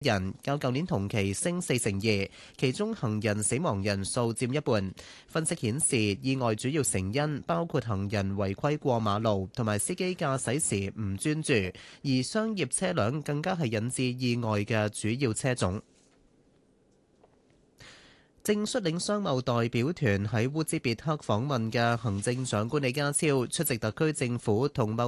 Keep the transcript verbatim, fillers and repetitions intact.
人，較舊年同期升四成二，其中行人死亡人數佔一半。分析顯示，意外主要成因包括行人違規過馬路同埋司機駕駛時唔專注，而商業車輛更加係引致意外嘅主要車種。正率領商貿代表團喺烏茲別克訪問嘅行政長官李家超出席特區政府同貿